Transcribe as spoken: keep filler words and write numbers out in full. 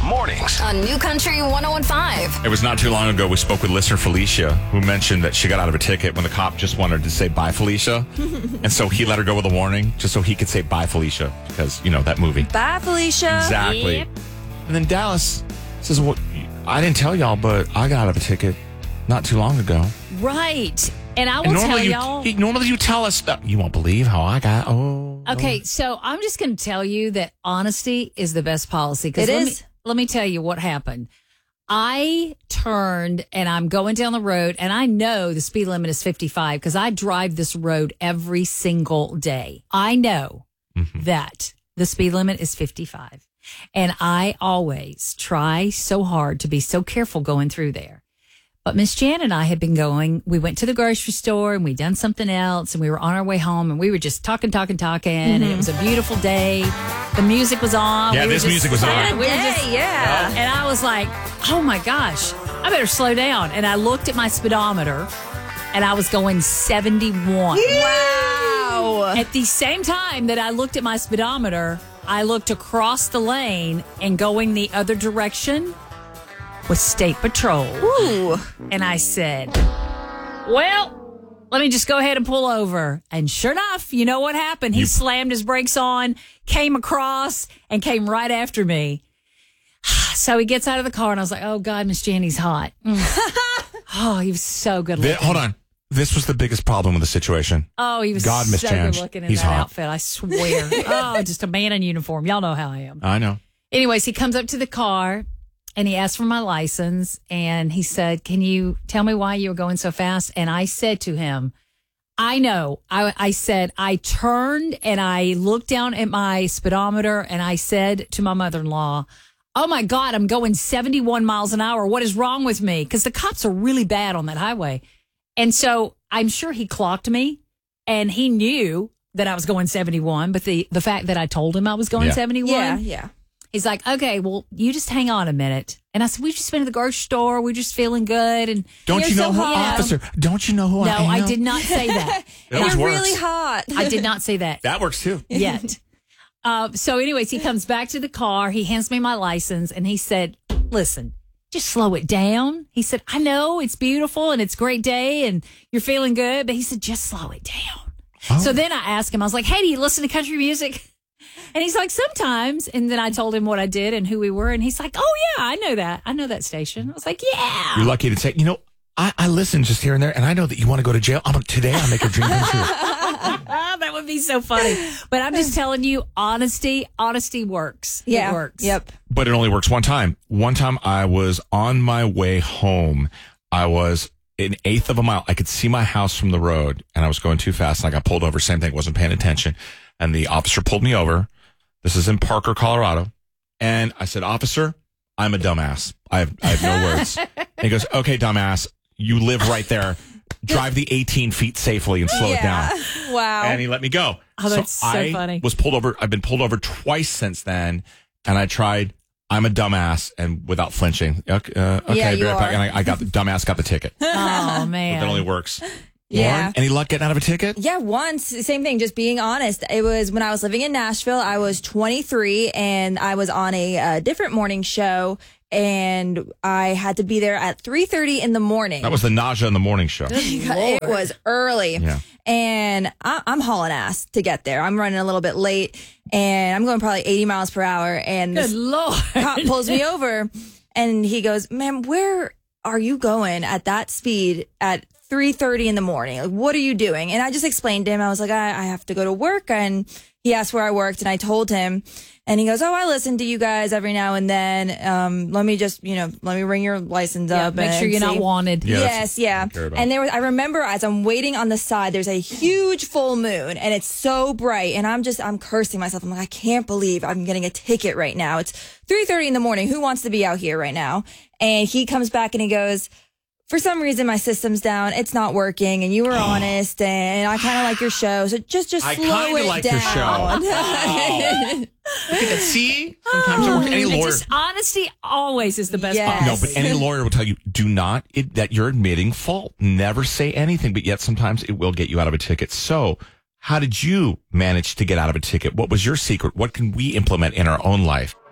Mornings on New Country one oh one point five. It was not too long ago we spoke with listener Felicia, who mentioned that she got out of a ticket when the cop just wanted to say bye, Felicia. And so he let her go with a warning just so he could say bye, Felicia, because, you know, that movie. Bye, Felicia. Exactly. Yep. And then Dallas says, well, I didn't tell y'all, but I got out of a ticket not too long ago. Right. And I will and tell normally you, y'all. Normally you tell us stuff. You won't believe how I got. Oh. Okay, so I'm just going to tell you that honesty is the best policy. It let is. Me, let me tell you what happened. I turned and I'm going down the road, and I know the speed limit is fifty-five because I drive this road every single day. I know mm-hmm. that the speed limit is fifty-five. And I always try so hard to be so careful going through there. But Miss Jan and I had been going, we went to the grocery store and we done something else and we were on our way home and we were just talking, talking, talking. Mm-hmm. And it was a beautiful day. The music was on. Yeah, we this music was on. We were day, just, yeah. And I was like, oh my gosh, I better slow down. And I looked at my speedometer and I was going seventy-one. Wow. At the same time that I looked at my speedometer, I looked across the lane and going the other direction was State Patrol. Ooh. And I said, well, let me just go ahead and pull over. And sure enough, you know what happened? He you... slammed his brakes on, came across, and came right after me. So he gets out of the car, and I was like, oh, God, Miss Janny's hot. Mm. Oh, he was so good looking. Hold on. This was the biggest problem with the situation. Oh, he was God, so Jan, good looking in he's that hot. outfit. I swear. Oh, just a man in uniform. Y'all know how I am. I know. Anyways, he comes up to the car and he asked for my license and he said, can you tell me why you were going so fast? And I said to him, I know. I, I said, I turned and I looked down at my speedometer and I said to my mother-in-law, oh my God, I'm going seventy-one miles an hour. What is wrong with me? Because the cops are really bad on that highway. And so I'm sure he clocked me and he knew that I was going seventy-one. But the, the fact that I told him I was going yeah. seventy-one. Yeah, yeah. He's like, okay, well, you just hang on a minute. And I said, we've just been to the grocery store. We're just feeling good. And don't you know so who, hot. officer? Don't you know who no, I am? No, I did not say that. It always You're works. really hot. I did not say that. That works too. Yet. Uh, so anyways, he comes back to the car. He hands me my license and he said, listen, just slow it down. He said, I know it's beautiful and it's a great day and you're feeling good. But he said, just slow it down. Oh. So then I asked him, I was like, hey, do you listen to country music? And he's like, sometimes. And then I told him what I did and who we were. And he's like, oh, yeah, I know that. I know that station. I was like, yeah. You're lucky to say, you know, I, I listen just here and there. And I know that you want to go to jail. I'm, today I'll make your dream come true. That would be so funny. But I'm just telling you, honesty, honesty works. Yeah. It works. Yep. But it only works one time. One time I was on my way home. I was an eighth of a mile. I could see my house from the road and I was going too fast. And I got pulled over. Same thing. Wasn't paying attention. And the officer pulled me over. This is in Parker, Colorado. And I said, officer, I'm a dumbass. I have, I have no words. And he goes, okay, dumbass, you live right there. Drive the eighteen feet safely and slow yeah. it down. Wow. And he let me go. Oh, that's so, I funny. was pulled over. I've been pulled over twice since then. And I tried, I'm a dumbass, and without flinching. Okay, uh, okay yeah, be you right back. are. And I, I got the dumbass, got the ticket. Oh, man. But that only works. Yeah. Lauren, any luck getting out of a ticket? Yeah, once. Same thing, just being honest. It was when I was living in Nashville. I was twenty-three and I was on a uh, different morning show and I had to be there at three thirty in the morning. That was the Nausea in the Morning Show. It was early. Yeah. And I, I'm hauling ass to get there. I'm running a little bit late and I'm going probably eighty miles per hour. And Good this Lord. cop pulls me over and he goes, ma'am, where are you going at that speed at three thirty in the morning? Like, what are you doing? And I just explained to him. I was like, I, I have to go to work. And he asked where I worked and I told him. And he goes, oh, I listen to you guys every now and then. Um, let me just, you know, let me ring your license Yeah, up. make and sure you're see. not wanted. Yeah, Yes, yeah. And there was, I remember as I'm waiting on the side, there's a huge full moon and it's so bright. And I'm just, I'm cursing myself. I'm like, I can't believe I'm getting a ticket right now. It's three thirty in the morning. Who wants to be out here right now? And he comes back and he goes, for some reason, my system's down. It's not working, and you were honest, and I kind of like your show. So just, just I slow kinda it like your down. show. Oh. Look at that. See? Sometimes it works. Any It's lawyer. just honesty always is the best Yes. part. No, but any lawyer will tell you, do not, it, that you're admitting fault. Never say anything, but yet sometimes it will get you out of a ticket. So how did you manage to get out of a ticket? What was your secret? What can we implement in our own life?